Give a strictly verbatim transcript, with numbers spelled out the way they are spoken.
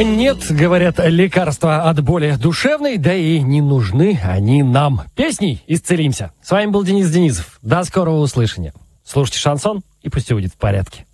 Нет, говорят, лекарства от боли душевной, да и не нужны они нам. Песней исцелимся. С вами был Денис Денисов. До скорого услышания. Слушайте шансон, и пусть все будет в порядке.